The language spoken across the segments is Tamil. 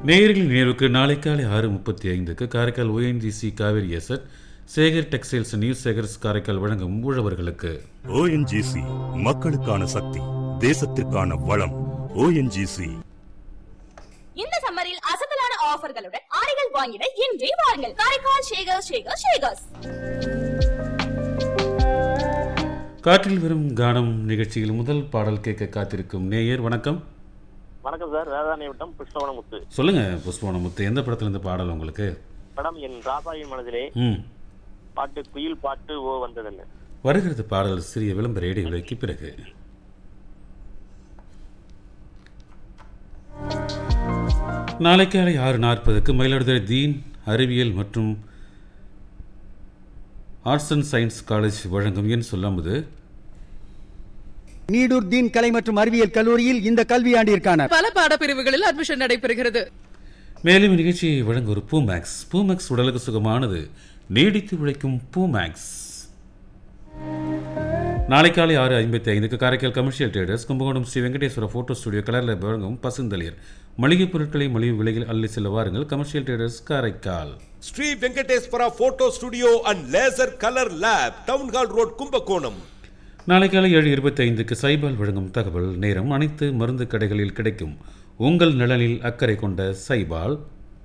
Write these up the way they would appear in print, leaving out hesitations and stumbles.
நேயர்களின் நினைவுக்கு நாளை காலை 6:35க்கு Karaikal ONGC Kaveri zed Sekar textiles new Sekar's Karaikal வழங்கும் ஊழவர்களுக்கு. ONGC மக்களுக்கான சக்தி, தேசத்திற்கான வளம். ONGC. இந்த சம்மரில் அசத்தலான ஆஃபர்களுடன் ஆடைகள் வாங்கிட இன்றே வாருங்கள். காரைக்கால் ஷேகர்ஸ். காற்றில் வரும் கானம் நிகழ்ச்சியில் முதல் பாடல் கேட்க காத்திருக்கும் நேயர். வணக்கம். வணக்கம் சார், ராதானி வட்டம் புஷ்பவனமுத்து. சொல்லுங்க புஷ்பவனமுத்து, எந்த படத்துல இருந்து பாடல் உங்களுக்கு? படம் என் ராதாவின் மனதிலே. பாட்டு குயில் பாட்டு ஓ வந்ததுன்னு வருகிறது. பாடல் சிறிய விளம்பர இடைவெளிக்கு பிறகு. நாளை காலை 6:40க்கு மயிலாடுதுறை தீன் அறிவியல் மற்றும் ஆர்ட்ஸ் அண்ட் சயின்ஸ் காலேஜ் வழங்கும் என் சொல்லாமது. நீடூர் தீன் கலை மற்றும் அறிவியல் கல்லூரியில் இந்த கல்வியாண்டிற்கான பல பாடப்பிரிவுகளில் அட்மிஷன் நடைபெறுகிறது. மேலும் நிகழ்ச்சியை வழங்க ஒரு பூமேக்ஸ் உடலுக்கு சுகமானது, நீடித்து உழைக்கும் பூமேக்ஸ். நாளை காலை 6:55க்கு Karaikal commercial traders Kumbakonam Sri Venkateswara photo studio கலர்ல வழங்கும் பசுந்தளிர் மளிகை பொருட்களை மலிவு விலையில் அள்ளி செல்ல வாருங்கள். Commercial traders Karaikal. Sri Venkateswara photo studio and laser colour lab, town hall road, Kumbakonam. நாளை காலை 7:25க்கு சைபால் வழங்கும் தகவல் நேரம். அனைத்து மருந்து கடைகளில் கிடைக்கும் உங்கள் நலனில் அக்கறை கொண்ட சைபால்.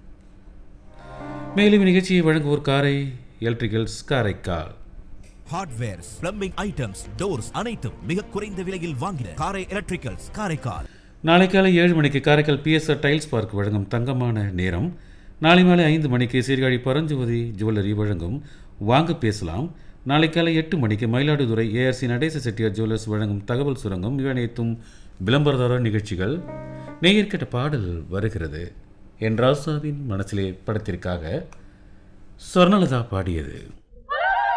மேலும் நிகழ்ச்சியை வழங்குவோர் காரை electricals Karaikal. Hardwares, plumbing items, doors அனைத்தும் மிக குறைந்த விலையில் வாங்கின காரை எலக்ட்ரிக்கல்ஸ் காரைக்கால். நாளை காலை 7 மணிக்கு காரைக்கால் PSR டைல்ஸ் பார்க் வழங்கும் தங்கமான நேரம். நாளை மாலை 5 மணிக்கு சீர்காழி பரஞ்சோதி ஜுவல்லரி வழங்கும் வாங்க பேசலாம். நாளை காலை 8 மணிக்கு மயிலாடுதுறை ARC நடேச செட்டியார் ஜுவல்லர்ஸ் வழங்கும் தகவல் சுரங்கம். இவை அனைத்தும் விளம்பரதார நிகழ்ச்சிகள். நேயர் கேட்ட பாடல் வருகிறது. என் ராசாவின் மனசிலே படத்திற்காக சொர்ணலதா பாடியது.